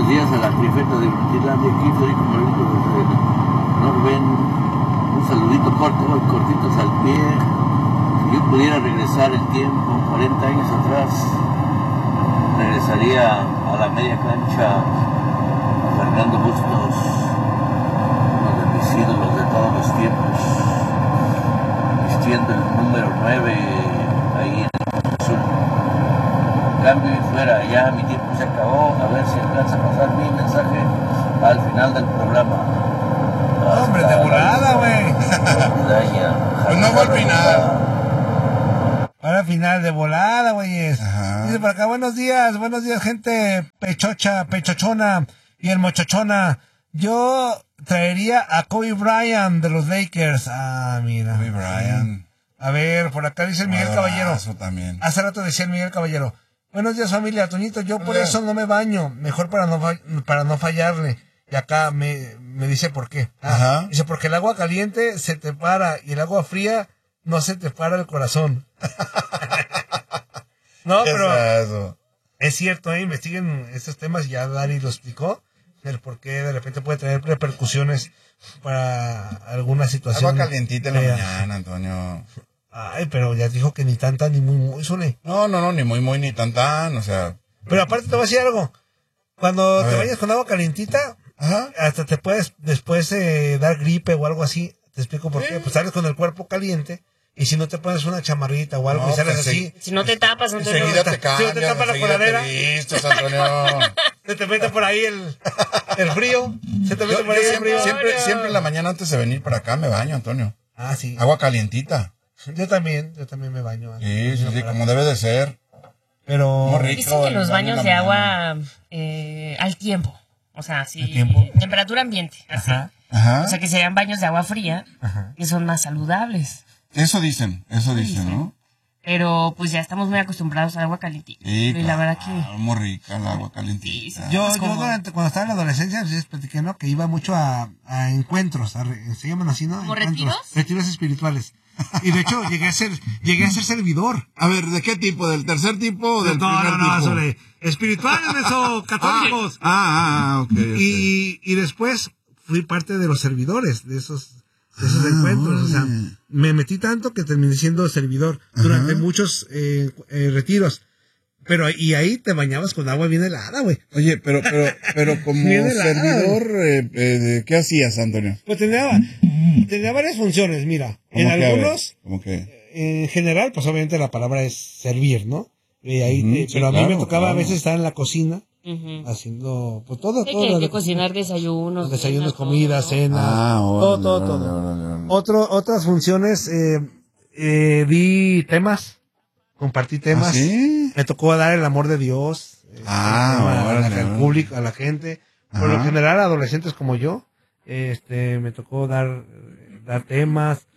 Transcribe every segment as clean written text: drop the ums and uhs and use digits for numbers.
buenos días a la trifeta de Brutilandia, aquí Federico Moreno desde Norben. Un saludito cortitos al pie. Si yo pudiera regresar el tiempo, 40 años atrás, regresaría a la media cancha a Fernando Bustos, uno de mis ídolos de todos los tiempos, vistiendo el número 9 ahí en el Cruz Azul. Cambio y fuera, ya mi tiempo se acabó, a ver si alcanza a pasar mi mensaje al final del programa. Hombre, de volada, güey. Pues no va al final. Ahora final de volada, güeyes. Dice por acá, buenos días, gente pechochona y el mochochona. Yo traería a Kobe Bryant de los Lakers. Ah, mira. Kobe Bryant. A ver, por acá dice el Miguel Caballero. También. Hace rato decía el Miguel Caballero. Buenos días, familia. Toñito, yo por eso no me baño. Mejor para no fallarle. Y acá me dice por qué. Ajá. Dice, porque el agua caliente se te para y el agua fría no se te para el corazón. No, pero es cierto, investiguen estos temas. Ya Dani lo explicó. El por qué de repente puede traer repercusiones para alguna situación. Agua calientita en la mañana, Antonio. Ay, pero ya dijo que ni tanta ni muy, Sole. No, ni muy, ni tan, o sea. Pero aparte te voy a decir algo. Cuando te bañas con agua calientita, hasta te puedes después dar gripe o algo así. Te explico por qué. Pues sales con el cuerpo caliente y si no te pones una chamarrita o algo y sales así. Si no te tapas, Antonio. Enseguida te cambias, si no te tapas la coladera. Listo, Antonio. Se te mete por ahí el frío. Se te mete por ahí el frío. Siempre en la mañana antes de venir para acá me baño, Antonio. Ah, sí. Agua calientita. Yo también me baño. Sí, como debe de ser. Pero muy rico. Dicen que los baños de agua al tiempo. O sea, sí. Temperatura ambiente. Así. Ajá. O sea, que serían baños de agua fría, que son más saludables. Eso dicen, ¿no? Pero pues ya estamos muy acostumbrados al agua calientita. Sí, y la verdad que... muy rica el agua calientita. Yo cuando estaba en la adolescencia, les platiqué, ¿no? Que iba mucho a encuentros, se llaman así, ¿no? ¿Como encuentros, retiros? Retiros espirituales. Y de hecho llegué a ser servidor. A ver, ¿de qué tipo? ¿Del tercer tipo o del primer tipo? No, sobre espirituales o católicos. Ok. Y después fui parte de los servidores de esos encuentros. O sea, me metí tanto que terminé siendo servidor durante muchos retiros. Pero, y ahí te bañabas con agua bien helada, güey. Oye, pero como servidor, ¿qué hacías, Antonio? Pues tenía varias funciones, mira. En algunos, ¿Cómo que? En general, pues obviamente la palabra es servir, ¿no? Y ahí pero a mí me tocaba a veces estar en la cocina, haciendo, pues todo. que cocinar desayunos. Desayunos, comidas, cenas, todo. Otras funciones, di temas. Compartí temas. ¿Sí? Me tocó dar el amor de Dios al público, a la gente. Por lo general, adolescentes como yo, me tocó dar temas.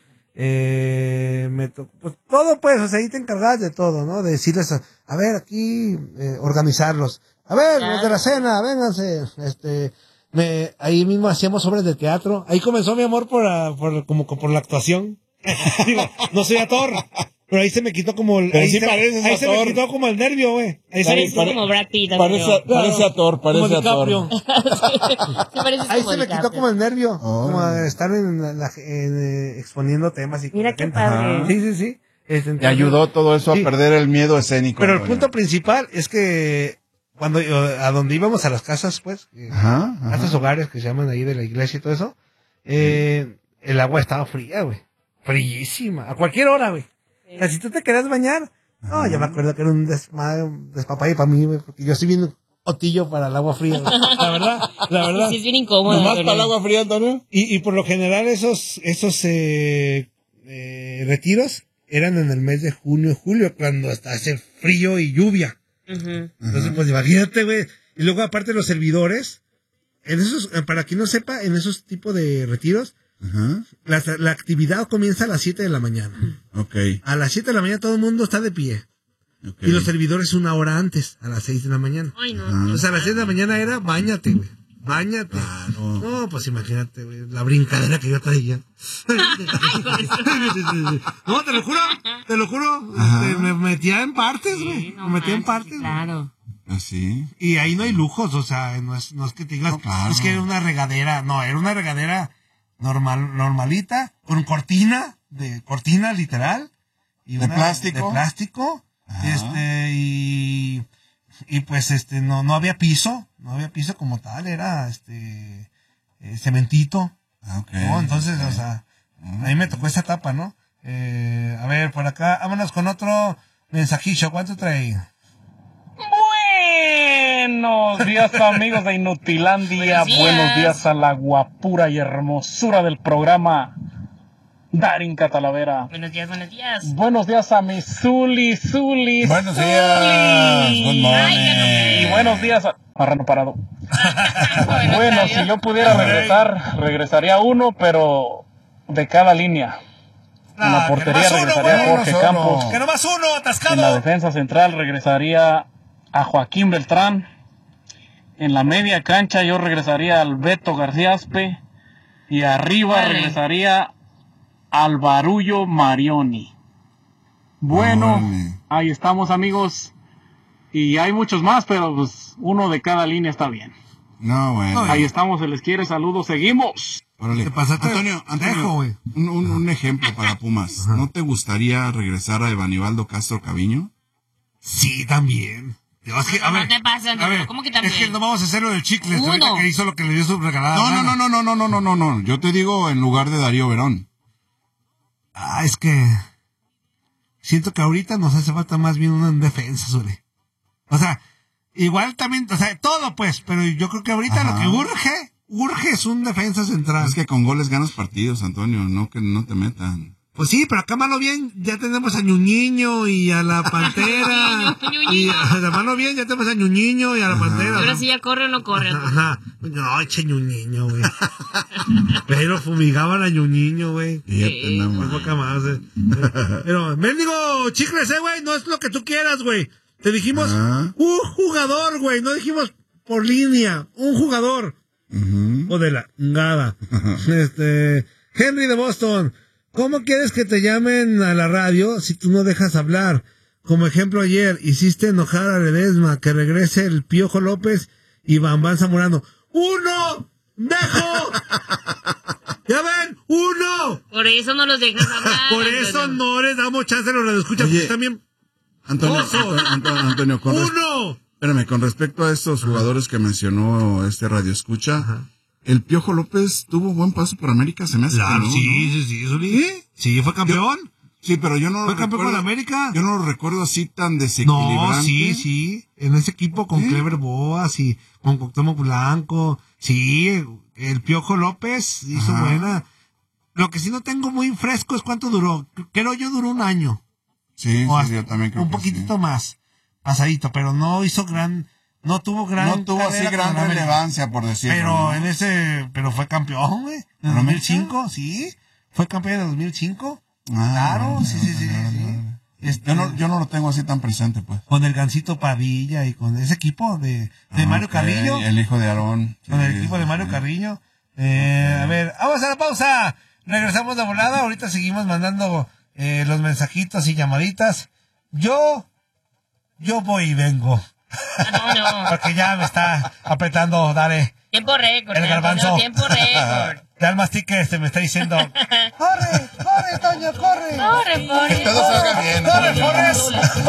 Pues todo, pues, o sea, ahí te encargas de todo, ¿no? De decirles, a ver, aquí, organizarlos. A ver, los de la cena, vénganse. Ahí mismo hacíamos obras de teatro. Ahí comenzó mi amor por la actuación. Digo, no soy actor. Pero ahí se me quitó como el... Ahí se me quitó como el nervio, güey. Ahí se me quitó como Brad Pitt. Parece actor. Ahí se me quitó como el nervio. Como estar exponiendo temas y... Mira qué padre. Sí. Te ayudó todo eso a perder el miedo escénico. Pero el punto principal es que cuando a donde íbamos a las casas, pues, a estos hogares que se llaman ahí de la iglesia y todo eso, el agua estaba fría, güey. Fríísima. A cualquier hora, güey. O sea, si tú te querías bañar, no, yo me acuerdo que era un despapalle para mí, güey, porque yo estoy bien otillo para el agua fría, güey. La verdad. Sí, es bien incómodo. ¿Nomás para el agua fría, Antonio? Y por lo general esos retiros eran en el mes de junio y julio, cuando hasta hace frío y lluvia. Entonces, pues imagínate, güey. Y luego, aparte, los servidores, para quien no sepa, en esos tipos de retiros, la actividad comienza a las 7 de la mañana. Okay. A las 7 de la mañana todo el mundo está de pie. Okay. Y los servidores una hora antes, a las 6 de la mañana. Ay, no. Entonces a las 6 de la mañana era, báñate, güey. Báñate. No, pues imagínate, güey, la brincadera que yo traía. No, te lo juro. Me metía en partes, güey. Me metía en partes. Claro. Así. Y ahí no hay lujos, o sea, no es que te digas, claro. Es que era una regadera, no, era una regadera normalita, con cortina literal. Y ¿De plástico? De plástico. Y pues no había piso como tal, era cementito. Okay, ¿no? Entonces, o sea, a mí me tocó esa etapa, ¿no? A ver, por acá, vámonos con otro mensajillo. ¿Cuánto trae? Buenos días, amigos de Inutilandia. Buenos días a la guapura y hermosura del programa, Darin Catalavera. Buenos días, buenos días. Buenos días a mi Zuli. Buenos días. Good morning. Y buenos días a Marrano Parado. Bueno, si yo pudiera regresaría uno, pero de cada línea. En la portería regresaría a Jorge Campos. Que nomás uno, atascado. En la defensa central regresaría a Joaquín Beltrán. En la media cancha yo regresaría al Beto García Aspe. Y arriba regresaría al Barullo Marioni. Bueno, ahí estamos, amigos. Y hay muchos más, pero pues uno de cada línea está bien. No, bueno. Ahí estamos, se les quiere, saludos, seguimos. Órale. ¿Te pasaste? Antonio, un ejemplo para Pumas. Ajá. ¿No te gustaría regresar a Evanibaldo Castro Caviño? Sí, también. Es que, a ver, ¿qué te pasa, Antonio? ¿Cómo que también? Es que no vamos a hacer lo del chicle. Que hizo lo que le dio su regalada. No. Yo te digo en lugar de Darío Verón. Es que siento que ahorita nos hace falta más bien una defensa, Zule. O sea, igual también, o sea, todo pues, pero yo creo que ahorita lo que urge es un defensa central. Es que con goles ganas partidos, Antonio, no que no te metan. Pues sí, pero acá malo bien, ya tenemos a Ñuñiño y a la Pantera. Y a mano bien, ya tenemos a Ñuñiño y a la Pantera. Ahora sí ya corre o no corre. Ajá. No, eche Ñuñiño, güey. Pero fumigaban a Ñuñiño, güey. Fíjate, no más. Poca más, Pero, mendigo, chicles, güey, no es lo que tú quieras, güey. Te dijimos un jugador, güey, no dijimos por línea, un jugador. O de la ngada. Henry de Boston. ¿Cómo quieres que te llamen a la radio si tú no dejas hablar? Como ejemplo, ayer hiciste enojar a Ledesma, que regrese el Piojo López y Bambán Zamorano. ¡Uno! ¡Dejo! ¿Ya ven? ¡Uno! Por eso no los dejas hablar. Por eso no les damos chance a los radioescuchas, porque también... Antonio, ¡Uno! Espérame, con respecto a estos jugadores que mencionó este radioescucha... Ajá. El Piojo López tuvo buen paso por América, se me hace. Claro, ¿no? Sí, fue campeón. Sí, pero yo no ¿Fue campeón con América? Yo no lo recuerdo así tan desequilibrante. No, sí. En ese equipo con Clever Boas y con Cuauhtémoc Blanco. Sí, el Piojo López hizo buena. Lo que sí no tengo muy fresco es cuánto duró. Creo yo duró un año. Sí, yo también creo un poquitito más. Pasadito, pero no hizo no tuvo así gran relevancia, por decirlo. Pero pero fue campeón, güey. En 2005, sí. Fue campeón en 2005. Claro, sí. Yo no lo tengo así tan presente, pues. Con el Gancito Padilla y con ese equipo de Mario Carrillo. El hijo de Aarón. Con el equipo de Mario Carrillo. A ver, vamos a la pausa. Regresamos de volada. Ahorita seguimos mandando los mensajitos y llamaditas. Yo voy y vengo. No. Porque ya me está apretando, dale. Tiempo récord. El garbanzo. Tiempo récord. Ya el mastique me está diciendo, corre, Toño, corre. Corre, que todo salga bien. Corre, Forrest.